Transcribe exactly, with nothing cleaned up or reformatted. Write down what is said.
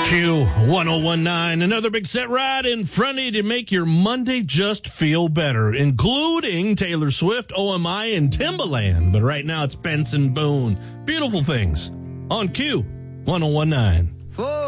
Q ten nineteen, another big set right in front of you to make your Monday just feel better, including Taylor Swift, O M I, and Timbaland. But right now it's Benson Boone. Beautiful things on Q ten nineteen.